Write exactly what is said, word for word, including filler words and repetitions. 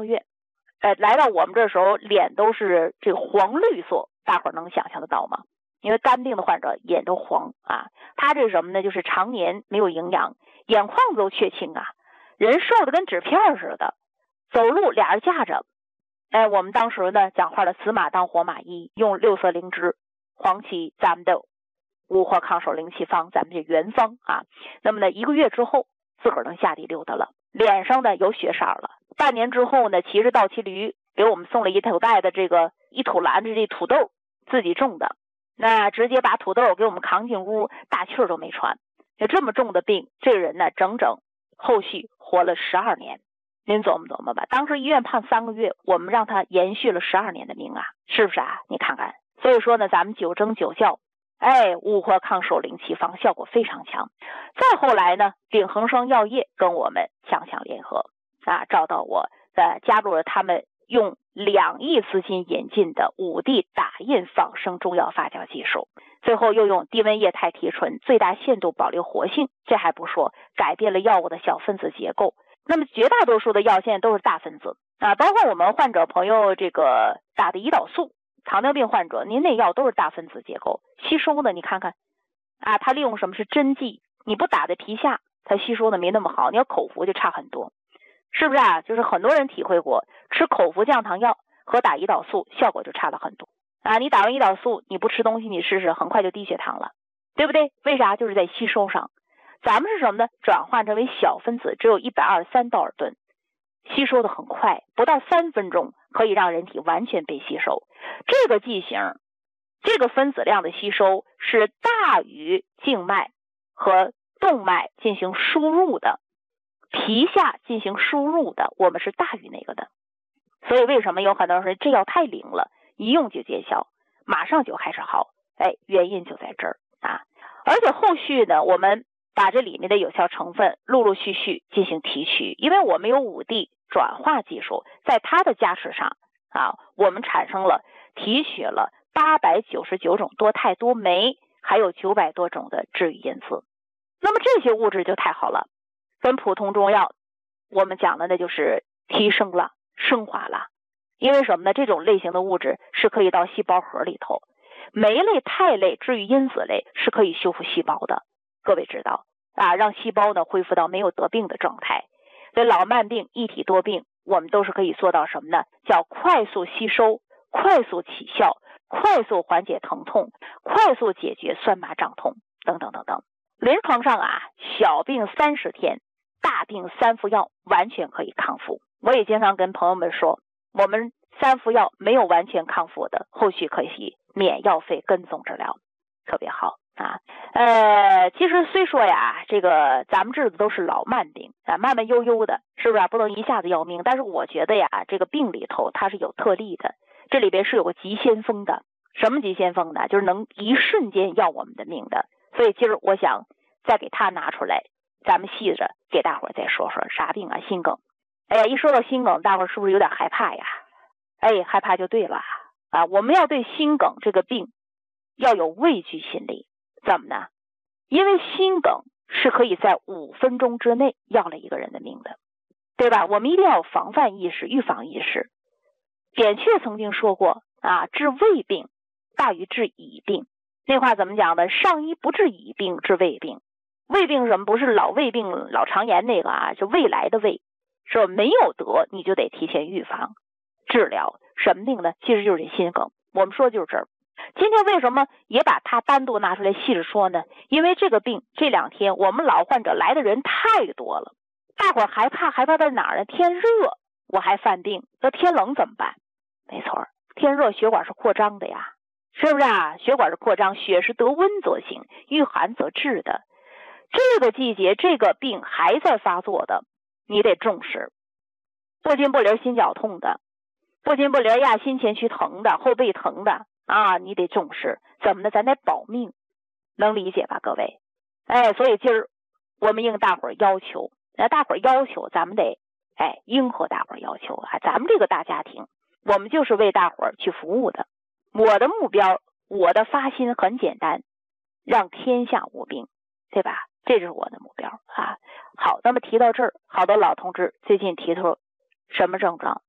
个月，呃，来到我们这时候脸都是这个黄绿色，大伙儿能想象得到吗？因为肝病的患者眼都黄啊，他这是什么呢？就是常年没有营养，眼眶子都缺青啊，人瘦的跟纸片似的，走路俩人架着。哎，我们当时呢讲话的死马当活马医，用六色灵芝、黄芪、咱们的五活抗手灵气方，咱们这原方啊。那么呢，一个月之后自个儿能下地溜达了，脸上呢有血色了。半年之后呢，骑着倒骑驴给我们送了一头袋的这个一土篮子这土豆，自己种的。那直接把土豆给我们扛进屋，大气儿都没喘。有这么重的病，这个人呢，整整后续活了十二年。您琢磨琢磨吧，当时医院判三个月，我们让他延续了十二年的命啊，是不是啊？你看看，所以说呢，咱们九蒸九酵，哎，五活抗手灵气方效果非常强。再后来呢，鼎恒生药业跟我们强强联合啊，找到我，呃，加入了他们用两亿资金引进的五 D 打印仿生中药发酵技术，最后又用低温液态提纯最大限度保留活性，这还不说，改变了药物的小分子结构。那么绝大多数的药现在都是大分子啊，包括我们患者朋友这个打的胰岛素，糖尿病患者您那药都是大分子结构，吸收的你看看啊，它利用什么是针剂，你不打在皮下，它吸收的没那么好，你要口服就差很多，是不是啊？就是很多人体会过，吃口服降糖药和打胰岛素效果就差了很多啊！你打完胰岛素，你不吃东西，你试试，很快就低血糖了，对不对？为啥？就是在吸收上。咱们是什么呢？转换成为小分子，只有一百二十三道尔顿，吸收的很快，不到三分钟可以让人体完全被吸收。这个剂型，这个分子量的吸收是大于静脉和动脉进行输入的，皮下进行输入的，我们是大于那个的。所以为什么有很多人说这药太灵了，一用就见效，马上就开始好？哎，原因就在这儿啊！而且后续呢，我们把这里面的有效成分陆陆续续进行提取，因为我们有五 D 转化技术，在它的加持上啊，我们产生了提取了八百九十九种多肽多酶，还有九百多种的治愈因子。那么这些物质就太好了，跟普通中药我们讲的那就是提升了，升华了。因为什么呢？这种类型的物质是可以到细胞核里头，酶类、肽类、治愈因子类是可以修复细胞的。各位知道啊，让细胞呢恢复到没有得病的状态。所以老慢病、一体多病，我们都是可以做到什么呢？叫快速吸收、快速起效、快速缓解疼痛、快速解决酸麻胀痛等等等等。临床上啊，小病三十天，大病三服药完全可以康复。我也经常跟朋友们说，我们三服药没有完全康复的，后续可以免药费跟踪治疗，特别好啊。呃，其实虽说呀，这个咱们治的都是老慢病啊，慢慢悠悠的，是不是啊？不能一下子要命。但是我觉得呀，这个病里头它是有特例的，这里边是有个急先锋的。什么急先锋呢？就是能一瞬间要我们的命的。所以今儿我想再给他拿出来，咱们细着给大伙儿再说说啥病啊？心梗。哎呀，一说到心梗，大伙儿是不是有点害怕呀？哎，害怕就对了啊！我们要对心梗这个病要有畏惧心理。怎么呢？因为心梗是可以在五分钟之内要了一个人的命的，对吧？我们一定要有防范意识、预防意识。扁鹊曾经说过啊，治胃病大于治乙病。那话怎么讲的？上医不治乙病，治胃病。胃病是什么？不是老胃病、老肠炎那个啊，就未来的胃，是吧？没有得你就得提前预防治疗。什么病呢？其实就是这心梗。我们说就是这儿。今天为什么也把它单独拿出来细致说呢？因为这个病这两天我们老患者来的人太多了，大伙儿害怕，害怕在哪儿呢？天热我还犯病，那天冷怎么办？没错，天热血管是扩张的呀，是不是啊？血管是扩张，血是得温则行，遇寒则滞的。这个季节这个病还在发作的，你得重视。不筋不灵心绞痛的，不筋不灵呀心前区疼的，后背疼的啊，你得重视。怎么呢？咱得保命，能理解吧各位？哎，所以今儿我们应大伙儿要求，那大伙儿要求咱们得哎应和大伙儿要求啊。咱们这个大家庭，我们就是为大伙儿去服务的。我的目标，我的发心很简单，让天下无病，对吧？这是我的目标啊。好，那么提到这儿，好多老同志最近提出什么症状？